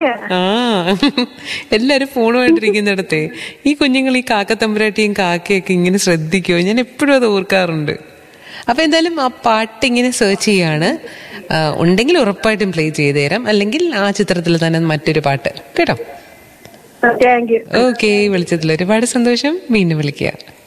ആ എല്ലാരും ഫോണുമായിട്ടിരിക്കുന്നിടത്തെ ഈ കുഞ്ഞുങ്ങൾ ഈ കാക്കത്തമ്പുരാട്ടിയും കാക്കയൊക്കെ ഇങ്ങനെ ശ്രദ്ധിക്കുമോ? ഞാൻ എപ്പോഴും അത് ഓർക്കാറുണ്ട്. അപ്പൊ എന്തായാലും ആ പാട്ട് ഇങ്ങനെ സെർച്ച് ചെയ്യാണ്. ഉണ്ടെങ്കിൽ ഉറപ്പായിട്ടും പ്ലേ ചെയ്ത് തരാം, അല്ലെങ്കിൽ ആ ചിത്രത്തിൽ തന്നെ മറ്റൊരു പാട്ട് കേട്ടോ. Thank you. ഓക്കെ, വിളിച്ചതിൽ ഒരുപാട് സന്തോഷം. വീണ്ടും വിളിക്കുക.